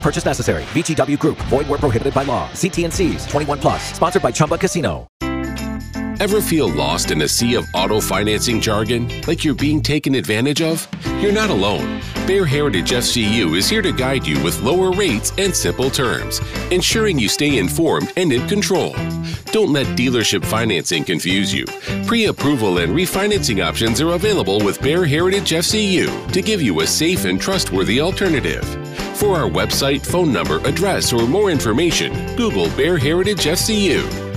Purchase necessary. VGW Group. Void where prohibited by law. See T&Cs. 21 plus. Sponsored by Chumba Casino. Ever feel lost in a sea of auto financing jargon, like you're being taken advantage of? You're not alone. Bear Heritage FCU is here to guide you with lower rates and simple terms, ensuring you stay informed and in control. Don't let dealership financing confuse you. Pre-approval and refinancing options are available with Bear Heritage FCU to give you a safe and trustworthy alternative. For our website, phone number, address, or more information, Google Bear Heritage FCU.